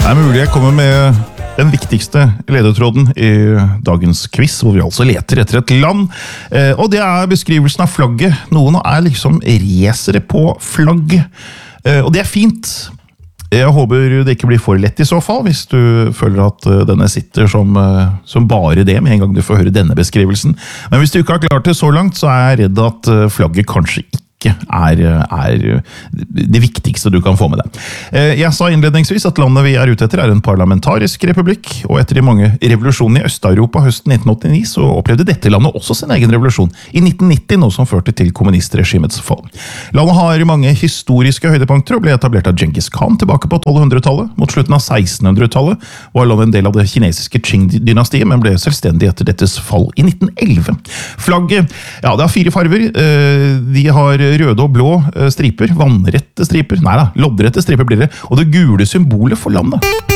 Det mulig jeg kommer med den viktigste ledetråden i dagens quiz, hvor vi altså leter etter et land. Og det beskrivelsen av flagget. Noen liksom racere på flagg. Og det fint. Jeg håper det ikke blir for lett i så fall, hvis du føler at denne sitter som bare det, med en gang du får høre denne beskrivelsen. Men hvis du ikke har klart det så langt, så jeg redd at flagget kanskje ikke det viktigste du kan få med deg. Jeg sa innledningsvis at landet vi ute etter en parlamentarisk republikk, og etter de mange revolusjonene i Øst-Europa høsten 1989, så opplevde dette landet også sin egen revolusjon i 1990, noe som førte til kommunistregimets fall. Landet har mange historiske høydepunkter og ble etablert av Genghis Khan tilbake på 1200-tallet. Mot slutten av 1600-tallet var landet en del av det kinesiske Qing-dynastiet, men ble selvstendig etter dettes fall i 1911. Flagget, det har 4 farver. De har røde og blå striper, vannrette striper, loddrette striper blir det, og det gule symbolet for landet.